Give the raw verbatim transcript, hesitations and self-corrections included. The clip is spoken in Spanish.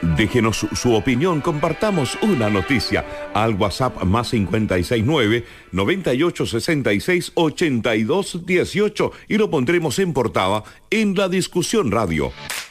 Déjenos su, su opinión, compartamos una noticia al WhatsApp más cinco seis nueve, nueve ocho seis seis, ocho dos uno ocho y lo pondremos en portada en La Discusión Radio.